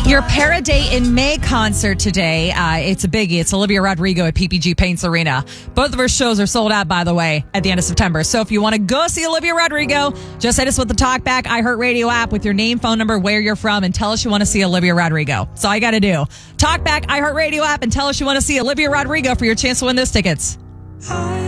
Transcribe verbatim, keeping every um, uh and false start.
Your Paraday in May concert today. Uh, it's a biggie. It's Olivia Rodrigo at P P G Paints Arena. Both of her shows are sold out, by the way, at the end of September. So if you want to go see Olivia Rodrigo, just hit us with the TalkBack iHeartRadio app with your name, phone number, where you're from, and tell us you want to see Olivia Rodrigo. That's all you got to do. TalkBack iHeartRadio app and tell us you want to see Olivia Rodrigo for your chance to win those tickets.